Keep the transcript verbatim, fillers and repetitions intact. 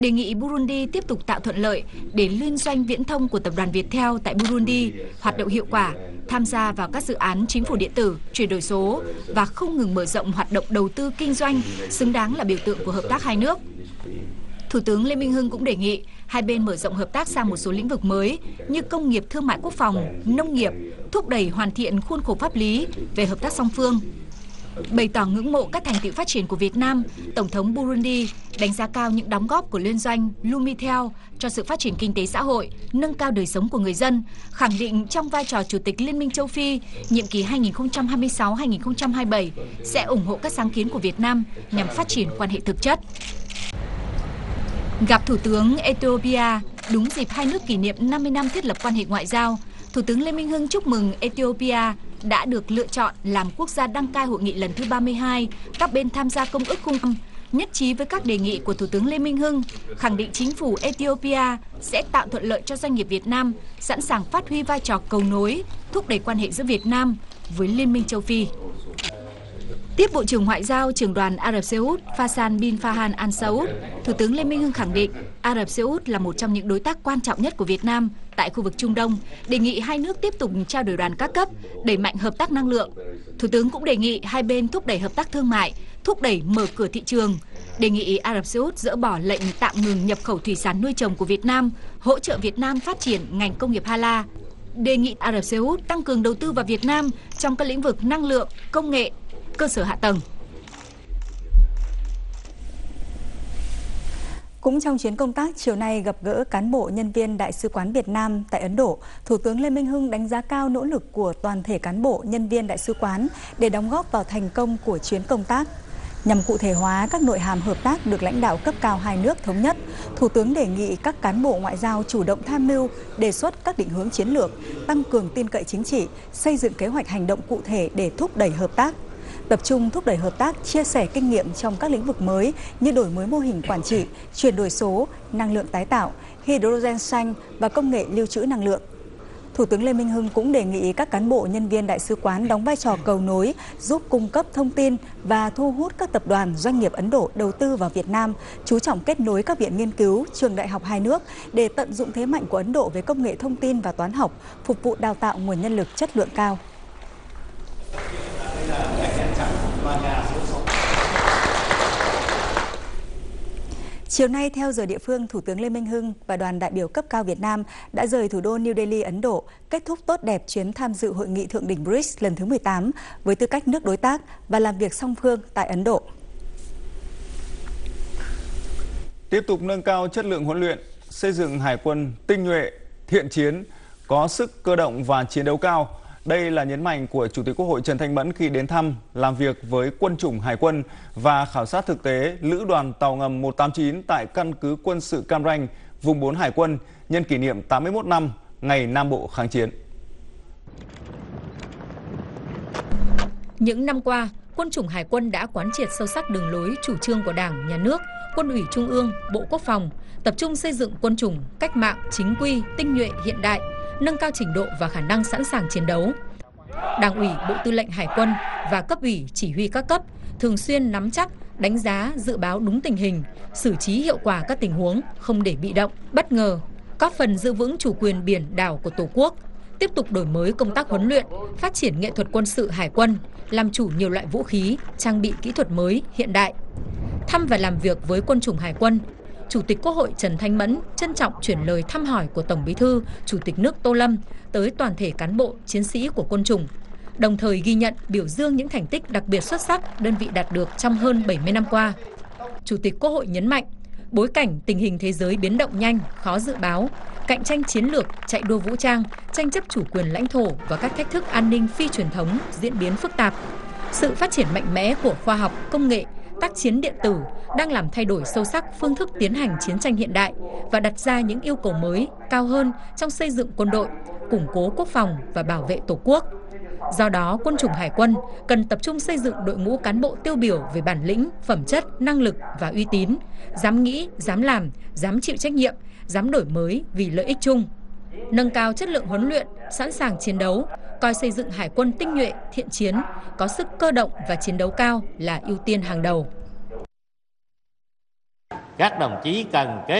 Đề nghị Burundi tiếp tục tạo thuận lợi để liên doanh viễn thông của tập đoàn Viettel tại Burundi hoạt động hiệu quả, tham gia vào các dự án chính phủ điện tử, chuyển đổi số và không ngừng mở rộng hoạt động đầu tư kinh doanh, xứng đáng là biểu tượng của hợp tác hai nước. Thủ tướng Lê Minh Hưng cũng đề nghị hai bên mở rộng hợp tác sang một số lĩnh vực mới như công nghiệp, thương mại quốc phòng, nông nghiệp, thúc đẩy hoàn thiện khuôn khổ pháp lý về hợp tác song phương. Bày tỏ ngưỡng mộ các thành tựu phát triển của Việt Nam, Tổng thống Burundi đánh giá cao những đóng góp của liên doanh Lumitel cho sự phát triển kinh tế xã hội, nâng cao đời sống của người dân, khẳng định trong vai trò Chủ tịch Liên minh châu Phi, nhiệm kỳ hai nghìn không trăm hai mươi sáu đến hai nghìn không trăm hai mươi bảy sẽ ủng hộ các sáng kiến của Việt Nam nhằm phát triển quan hệ thực chất. Gặp Thủ tướng Ethiopia đúng dịp hai nước kỷ niệm năm mươi năm thiết lập quan hệ ngoại giao, Thủ tướng Lê Minh Hưng chúc mừng Ethiopia đã được lựa chọn làm quốc gia đăng cai hội nghị lần thứ ba mươi hai, các bên tham gia công ước khung năm, nhất trí với các đề nghị của Thủ tướng Lê Minh Hưng, khẳng định chính phủ Ethiopia sẽ tạo thuận lợi cho doanh nghiệp Việt Nam, sẵn sàng phát huy vai trò cầu nối, thúc đẩy quan hệ giữa Việt Nam với Liên minh châu Phi. Tiếp Bộ trưởng Ngoại giao Trưởng đoàn Ả Rập Xê Út Faisal bin Farhan Al Saud, Thủ tướng Lê Minh Hưng khẳng định Ả Rập Xê Út là một trong những đối tác quan trọng nhất của Việt Nam tại khu vực Trung Đông, đề nghị hai nước tiếp tục trao đổi đoàn các cấp, đẩy mạnh hợp tác năng lượng. Thủ tướng cũng đề nghị hai bên thúc đẩy hợp tác thương mại, thúc đẩy mở cửa thị trường, đề nghị Ả Rập Xê Út dỡ bỏ lệnh tạm ngừng nhập khẩu thủy sản nuôi trồng của Việt Nam, hỗ trợ Việt Nam phát triển ngành công nghiệp Hala. Đề nghị Ả Rập Xê Út tăng cường đầu tư vào Việt Nam trong các lĩnh vực năng lượng, công nghệ, cơ sở hạ tầng. Cũng trong chuyến công tác chiều nay gặp gỡ cán bộ nhân viên Đại sứ quán Việt Nam tại Ấn Độ, Thủ tướng Lê Minh Hưng đánh giá cao nỗ lực của toàn thể cán bộ nhân viên Đại sứ quán để đóng góp vào thành công của chuyến công tác. Nhằm cụ thể hóa các nội hàm hợp tác được lãnh đạo cấp cao hai nước thống nhất, Thủ tướng đề nghị các cán bộ ngoại giao chủ động tham mưu, đề xuất các định hướng chiến lược, tăng cường tin cậy chính trị, xây dựng kế hoạch hành động cụ thể để thúc đẩy hợp tác. Tập trung thúc đẩy hợp tác, chia sẻ kinh nghiệm trong các lĩnh vực mới như đổi mới mô hình quản trị, chuyển đổi số, năng lượng tái tạo, hydrogen xanh và công nghệ lưu trữ năng lượng. Thủ tướng Lê Minh Hưng cũng đề nghị các cán bộ nhân viên Đại sứ quán đóng vai trò cầu nối, giúp cung cấp thông tin và thu hút các tập đoàn doanh nghiệp Ấn Độ đầu tư vào Việt Nam, chú trọng kết nối các viện nghiên cứu, trường đại học hai nước để tận dụng thế mạnh của Ấn Độ về công nghệ thông tin và toán học, phục vụ đào tạo nguồn nhân lực chất lượng cao. Chiều nay, theo giờ địa phương, Thủ tướng Lê Minh Hưng và đoàn đại biểu cấp cao Việt Nam đã rời thủ đô New Delhi, Ấn Độ, kết thúc tốt đẹp chuyến tham dự hội nghị thượng đỉnh bê rê i xê lần thứ mười tám với tư cách nước đối tác và làm việc song phương tại Ấn Độ. Tiếp tục nâng cao chất lượng huấn luyện, xây dựng hải quân tinh nhuệ, thiện chiến, có sức cơ động và chiến đấu cao. Đây là nhấn mạnh của Chủ tịch Quốc hội Trần Thanh Mẫn khi đến thăm, làm việc với quân chủng hải quân và khảo sát thực tế lữ đoàn tàu ngầm một tám chín tại căn cứ quân sự Cam Ranh, vùng bốn Hải quân, nhân kỷ niệm tám mươi mốt năm Ngày Nam Bộ kháng chiến. Những năm qua, quân chủng hải quân đã quán triệt sâu sắc đường lối chủ trương của Đảng, Nhà nước, Quân ủy Trung ương, Bộ Quốc phòng, tập trung xây dựng quân chủng cách mạng, chính quy, tinh nhuệ, hiện đại, nâng cao trình độ và khả năng sẵn sàng chiến đấu. Đảng ủy, Bộ Tư lệnh Hải quân và cấp ủy chỉ huy các cấp thường xuyên nắm chắc, đánh giá, dự báo đúng tình hình, xử trí hiệu quả các tình huống, không để bị động, bất ngờ, góp phần giữ vững chủ quyền biển đảo của Tổ quốc, tiếp tục đổi mới công tác huấn luyện, phát triển nghệ thuật quân sự hải quân, làm chủ nhiều loại vũ khí, trang bị kỹ thuật mới, hiện đại. Thăm và làm việc với quân chủng hải quân, Chủ tịch Quốc hội Trần Thanh Mẫn trân trọng chuyển lời thăm hỏi của Tổng Bí thư, Chủ tịch nước Tô Lâm tới toàn thể cán bộ, chiến sĩ của quân chủng, đồng thời ghi nhận, biểu dương những thành tích đặc biệt xuất sắc đơn vị đạt được trong hơn bảy mươi năm qua. Chủ tịch Quốc hội nhấn mạnh, bối cảnh tình hình thế giới biến động nhanh, khó dự báo, cạnh tranh chiến lược, chạy đua vũ trang, tranh chấp chủ quyền lãnh thổ và các thách thức an ninh phi truyền thống diễn biến phức tạp. Sự phát triển mạnh mẽ của khoa học, công nghệ, tác chiến điện tử đang làm thay đổi sâu sắc phương thức tiến hành chiến tranh hiện đại và đặt ra những yêu cầu mới, cao hơn trong xây dựng quân đội, củng cố quốc phòng và bảo vệ Tổ quốc. Do đó, quân chủng hải quân cần tập trung xây dựng đội ngũ cán bộ tiêu biểu về bản lĩnh, phẩm chất, năng lực và uy tín, dám nghĩ, dám làm, dám chịu trách nhiệm, dám đổi mới vì lợi ích chung. Nâng cao chất lượng huấn luyện, sẵn sàng chiến đấu, coi xây dựng hải quân tinh nhuệ, thiện chiến, có sức cơ động và chiến đấu cao là ưu tiên hàng đầu. các đồng chí cần kế